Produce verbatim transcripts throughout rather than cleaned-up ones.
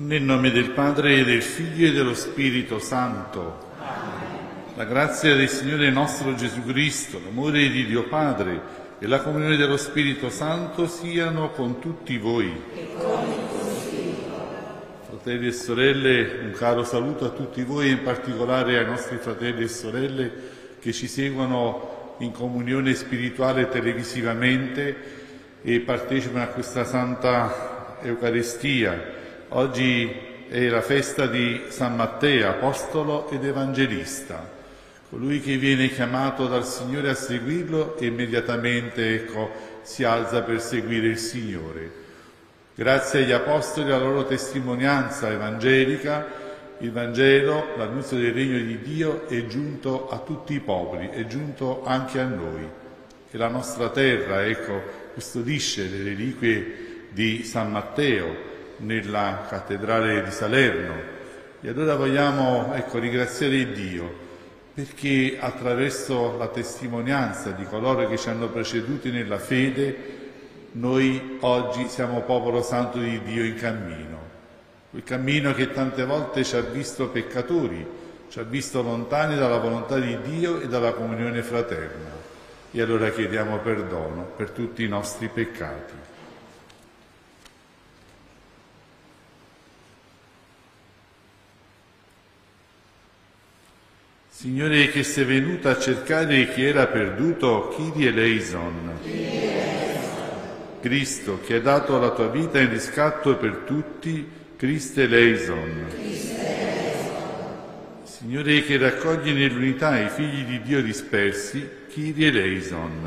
Nel nome del Padre, e del Figlio e dello Spirito Santo. Amen. La grazia del Signore nostro Gesù Cristo, l'amore di Dio Padre e la comunione dello Spirito Santo siano con tutti voi. E con il tuo spirito. Fratelli e sorelle, un caro saluto a tutti voi, in particolare ai nostri fratelli e sorelle che ci seguono in comunione spirituale televisivamente e partecipano a questa Santa Eucaristia. Oggi è la festa di San Matteo, apostolo ed evangelista, colui che viene chiamato dal Signore a seguirlo e immediatamente, ecco, si alza per seguire il Signore. Grazie agli apostoli e alla loro testimonianza evangelica, il Vangelo, l'annunzio del regno di Dio, è giunto a tutti i popoli, è giunto anche a noi. E la nostra terra, ecco, custodisce le reliquie di San Matteo nella cattedrale di Salerno. E allora vogliamo, ecco, ringraziare Dio perché attraverso la testimonianza di coloro che ci hanno preceduti nella fede noi oggi siamo popolo santo di Dio in cammino. Quel cammino che tante volte ci ha visto peccatori, ci ha visto lontani dalla volontà di Dio e dalla comunione fraterna. E allora chiediamo perdono per tutti i nostri peccati. Signore, che sei venuto a cercare chi era perduto, Kyrie eleison. Cristo, che hai dato la tua vita in riscatto per tutti, Christe eleison. Signore, che raccogli nell'unità i figli di Dio dispersi, Kyrie eleison.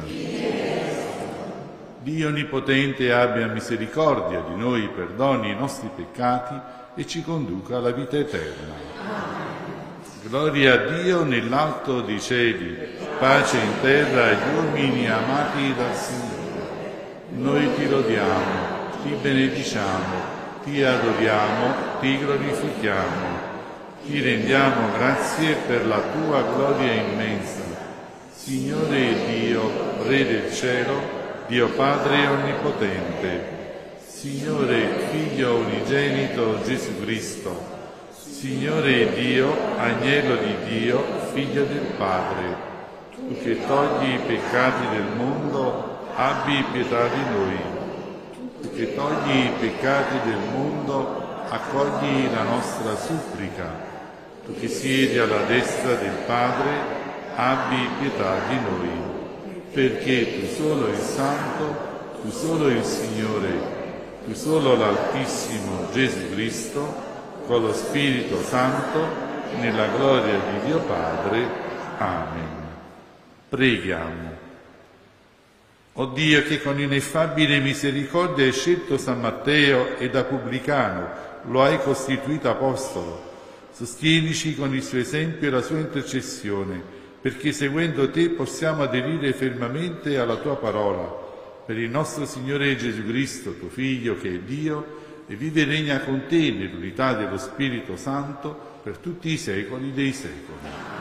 Dio Onnipotente abbia misericordia di noi, perdoni i nostri peccati e ci conduca alla vita eterna. Gloria a Dio nell'alto dei cieli, pace in terra agli uomini amati dal Signore. Noi ti lodiamo, ti benediciamo, ti adoriamo, ti glorifichiamo. Ti rendiamo grazie per la tua gloria immensa. Signore Dio, Re del cielo, Dio Padre Onnipotente, Signore Figlio unigenito Gesù Cristo, Signore Dio, Agnello di Dio, Figlio del Padre, tu che togli i peccati del mondo, abbi pietà di noi. Tu che togli i peccati del mondo, accogli la nostra supplica. Tu che siedi alla destra del Padre, abbi pietà di noi. Perché tu solo il Santo, tu solo il Signore, tu solo l'Altissimo Gesù Cristo, con lo Spirito Santo, nella gloria di Dio Padre. Amen. Preghiamo. O Dio, che con ineffabile misericordia hai scelto San Matteo e da pubblicano lo hai costituito apostolo, sostienici con il suo esempio e la sua intercessione, perché seguendo te possiamo aderire fermamente alla tua parola. Per il nostro Signore Gesù Cristo, tuo Figlio, che è Dio, e vive e regna con te nell'unità dello Spirito Santo per tutti i secoli dei secoli.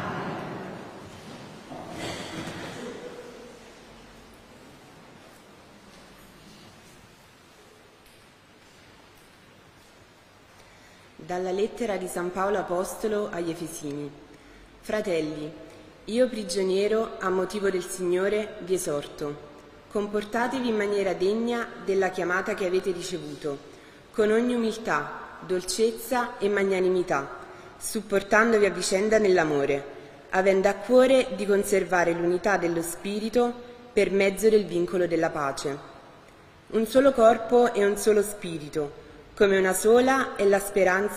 Dalla lettera di San Paolo Apostolo agli Efesini. Fratelli, io prigioniero a motivo del Signore vi esorto, comportatevi in maniera degna della chiamata che avete ricevuto, con ogni umiltà, dolcezza e magnanimità, supportandovi a vicenda nell'amore, avendo a cuore di conservare l'unità dello Spirito per mezzo del vincolo della pace. Un solo corpo e un solo Spirito, come una sola è la speranza